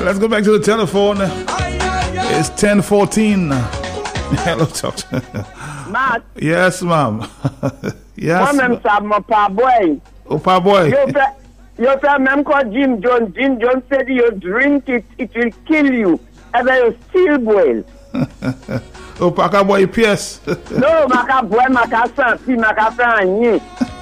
Let's go back to the telephone. It's 10:14. Hello, talk. Matt. Yes, ma'am. Yes. Moi-même, ça m'a pas boy. Oh, pas boy. You feel même quand Jim Jones said you drink it, it will kill you. And then you still boil. Oh, pas boy pièce. No, maka boy, maka senti, maka faire rien.